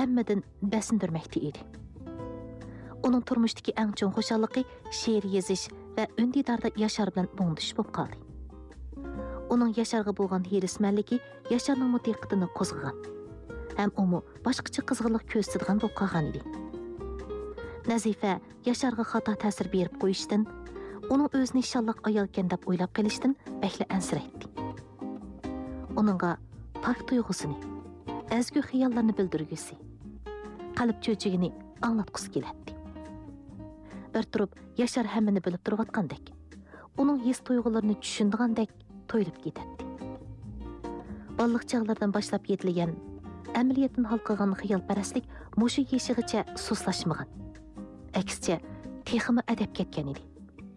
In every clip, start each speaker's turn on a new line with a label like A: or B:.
A: hammadan basindirmoqda edi. Uning turmushdagi eng chong xushalliqi she'r yozish va undidarda Yashar bilan bo'ngdish bo'lib qoldi. Uning Yasharga bo'lgan herismanligi Yasharning diqqatini qo'zg'agan. Ham u boshqacha qizg'inlik ko'rsatadigan bo'lib qolgan edi. Nazifa Yasharga xato ta'sir berib qo'yishdan, uning o'zini inshaalloh ayolkan deb o'ylab qilishdan bakla ansiraydi. Uningga pak tuyg'usini, ezgu xiyollarni bildirgusi, qalb cho'chigini anglatqusi keladi. Bir turib Yashar hammani bilib turayotgandek, uning his tuyg'ularini tushundigandek to'yilib ketadi. Balliq chog'lardan boshlab yetilgan, amaliyotdan hal qilgan xiyolparastlik mushu yeshigicha suslashmagan. Aksicha, texmi adab ketgan edi.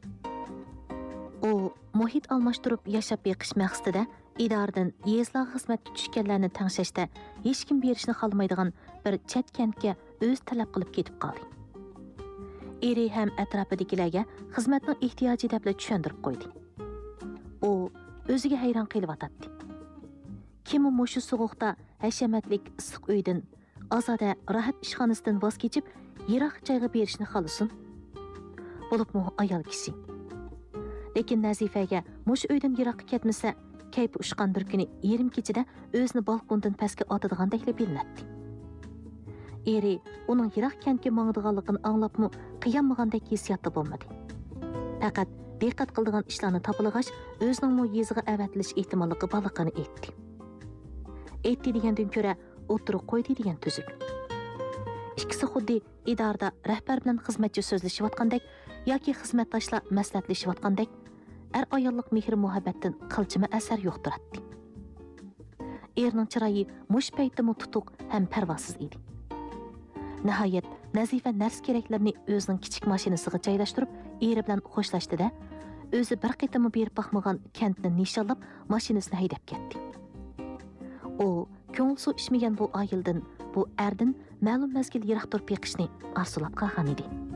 A: U muhit almashtirib yashab beqish maqsadida idoradan yezlarga xizmatga tushganlarni tangshashda hech kim berishni xohlamaydigan bir chatkentga o'z talab qilib ketib qoldi. Eri ham atrofidagilarga xizmatning ehtiyoji deb tushuntirib qo'ydi. U o'ziga hayron qilyotdi. Kim mushu sovuqda hashamatlik issiq uydan, ozoda rohat ishxonasidan voz kechib, yiroq joyga berishni xohlasin? Bo'libmi ayol kishi. Lekin Nazifaga mush uydan yiroqqa ketmasa, kayfi ushqan bir kuni yarim kechida o'zini balkondan pastga otadigandek bilinadi. Eri uning yiroq kentga mangdiganligini anglabmi, qiyamagandek hissiyotda bo'lmadi. Faqat diqqat qildigan ishlarni topilg'ash o'zining yeziga avatilish ehtimolligi borligini aytdi. Aytdi degandan ko'ra o'tirib qo'ydi degan tuzuk. Ikkisi xuddi idorada rahbar bilan xizmatchi so'zlashayotgandek yoki xizmatdoshlar maslahatlashayotgandek ayollik mehr muhabbatdan qilchima asar yo'qtiradi. Erning chiroyi mush paytda tutuq ham parvosiz edi. Nihoyat Nazifa narsa keraklarni o'zining kichik mashinasiga joylashtirib, eri bilan xo'shlashdi-da, o'zi bir qitimni berib baxmagan kentni nishonlab, mashinasini haydab ketdi. U ko'ngil suv ishmagan bu ayildan, bu erdan ma'lum mazgil yiroq turib yiqishni arzulab qolgan edi.